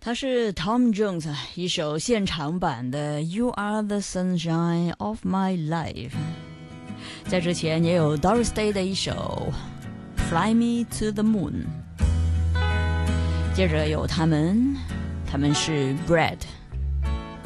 他是 Tom Jones 一首现场版的 You Are the Sunshine of My Life。 在之前也有 Doris Day 的一首 Fly Me to the Moon。 接着有他们是 Brad